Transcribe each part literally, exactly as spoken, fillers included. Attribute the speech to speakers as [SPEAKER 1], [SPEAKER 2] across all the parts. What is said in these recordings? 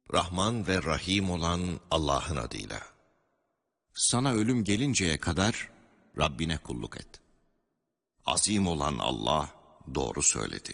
[SPEAKER 1] Rahman ve Rahim olan Allah'ın adıyla.
[SPEAKER 2] Sana ölüm gelinceye kadar Rabbine kulluk et.
[SPEAKER 1] Azim olan Allah doğru söyledi.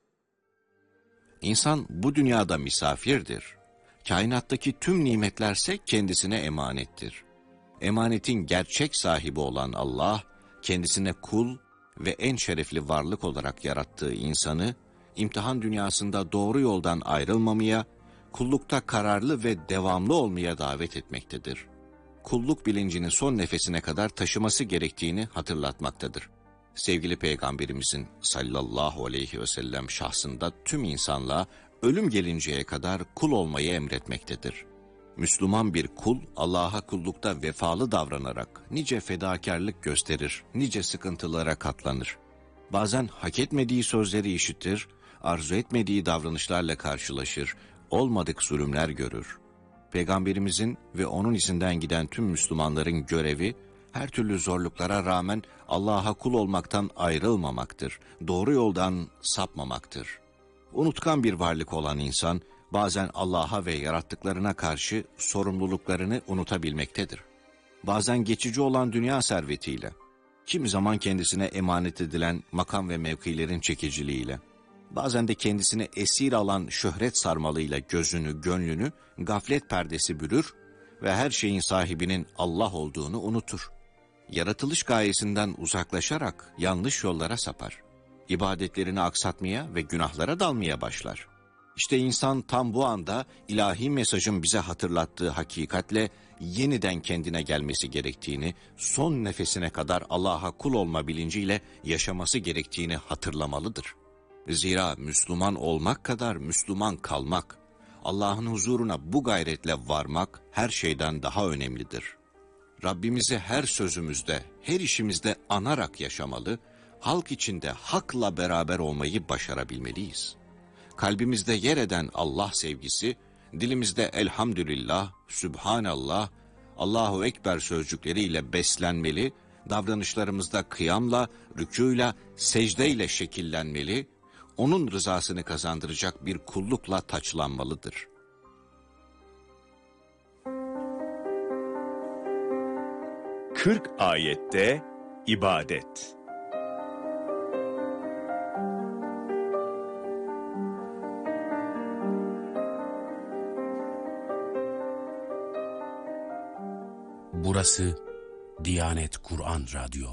[SPEAKER 2] İnsan bu dünyada misafirdir. Kainattaki tüm nimetlerse kendisine emanettir. Emanetin gerçek sahibi olan Allah, kendisine kul ve en şerefli varlık olarak yarattığı insanı, imtihan dünyasında doğru yoldan ayrılmamaya, kullukta kararlı ve devamlı olmaya davet etmektedir. Kulluk bilincini son nefesine kadar taşıması gerektiğini hatırlatmaktadır. Sevgili Peygamberimizin sallallahu aleyhi ve sellem şahsında tüm insanlığa ölüm gelinceye kadar kul olmayı emretmektedir. Müslüman bir kul, Allah'a kullukta vefalı davranarak nice fedakarlık gösterir, nice sıkıntılara katlanır. Bazen hak etmediği sözleri işitir, arzu etmediği davranışlarla karşılaşır, olmadık zulümler görür. Peygamberimizin ve onun izinden giden tüm Müslümanların görevi, her türlü zorluklara rağmen Allah'a kul olmaktan ayrılmamaktır, doğru yoldan sapmamaktır. Unutkan bir varlık olan insan, bazen Allah'a ve yarattıklarına karşı sorumluluklarını unutabilmektedir. Bazen geçici olan dünya servetiyle, kimi zaman kendisine emanet edilen makam ve mevkilerin çekiciliğiyle, bazen de kendisine esir alan şöhret sarmalıyla gözünü, gönlünü gaflet perdesi bürür ve her şeyin sahibinin Allah olduğunu unutur. Yaratılış gayesinden uzaklaşarak yanlış yollara sapar. İbadetlerini aksatmaya ve günahlara dalmaya başlar. İşte insan tam bu anda ilahi mesajın bize hatırlattığı hakikatle yeniden kendine gelmesi gerektiğini, son nefesine kadar Allah'a kul olma bilinciyle yaşaması gerektiğini hatırlamalıdır. Zira Müslüman olmak kadar Müslüman kalmak, Allah'ın huzuruna bu gayretle varmak her şeyden daha önemlidir. Rabbimizi her sözümüzde, her işimizde anarak yaşamalı, halk içinde hakla beraber olmayı başarabilmeliyiz. Kalbimizde yer eden Allah sevgisi, dilimizde elhamdülillah, sübhanallah, Allahu Ekber sözcükleriyle beslenmeli, davranışlarımızda kıyamla, rükûyla, secdeyle şekillenmeli, onun rızasını kazandıracak bir kullukla taçlanmalıdır.
[SPEAKER 3] kırk ayette ibadet.
[SPEAKER 4] Burası Diyanet Kur'an Radyo.